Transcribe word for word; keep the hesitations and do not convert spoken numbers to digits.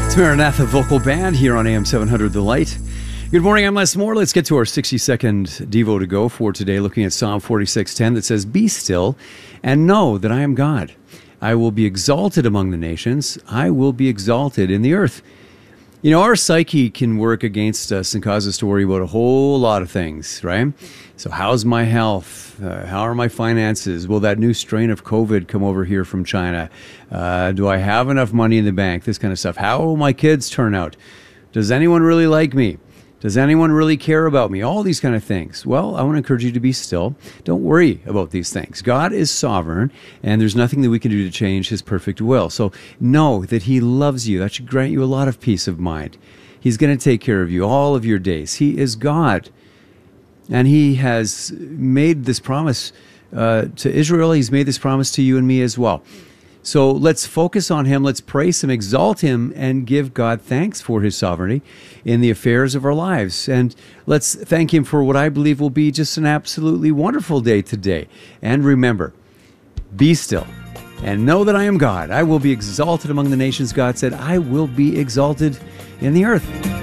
It's Maranatha Vocal Band here on A M seven hundred The Light. Good morning, I'm Les Moore. Let's get to our sixty-second Devo to go for today, looking at Psalm forty-six ten that says, "Be still and know that I am God. I will be exalted among the nations. I will be exalted in the earth." You know, our psyche can work against us and cause us to worry about a whole lot of things, right? So how's my health? Uh, how are my finances? Will that new strain of COVID come over here from China? Uh, do I have enough money in the bank? This kind of stuff. How will my kids turn out? Does anyone really like me? Does anyone really care about me? All these kind of things. Well, I want to encourage you to be still. Don't worry about these things. God is sovereign, and there's nothing that we can do to change his perfect will. So know that he loves you. That should grant you a lot of peace of mind. He's going to take care of you all of your days. He is God, and he has made this promise uh, to Israel. He's made this promise to you and me as well. So let's focus on him, let's praise him, exalt him, and give God thanks for his sovereignty in the affairs of our lives. And let's thank him for what I believe will be just an absolutely wonderful day today. And remember, be still and know that I am God. I will be exalted among the nations. God said, I will be exalted in the earth.